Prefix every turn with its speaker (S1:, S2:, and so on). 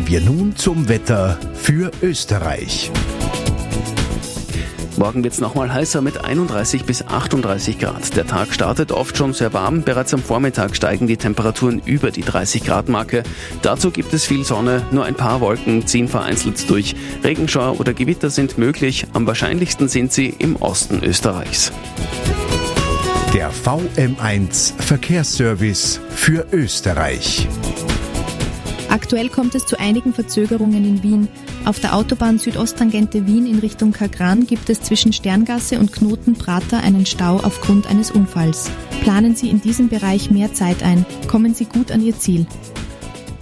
S1: wir nun zum Wetter für Österreich.
S2: Morgen wird es nochmal heißer mit 31 bis 38 Grad. Der Tag startet oft schon sehr warm. Bereits am Vormittag steigen die Temperaturen über die 30-Grad-Marke. Dazu gibt es viel Sonne, nur ein paar Wolken ziehen vereinzelt durch. Regenschauer oder Gewitter sind möglich. Am wahrscheinlichsten sind sie im Osten Österreichs.
S1: Der VM1 Verkehrsservice für Österreich.
S3: Aktuell kommt es zu einigen Verzögerungen in Wien. Auf der Autobahn Südosttangente Wien in Richtung Kagran gibt es zwischen Sterngasse und Knoten Prater einen Stau aufgrund eines Unfalls. Planen Sie in diesem Bereich mehr Zeit ein. Kommen Sie gut an Ihr Ziel.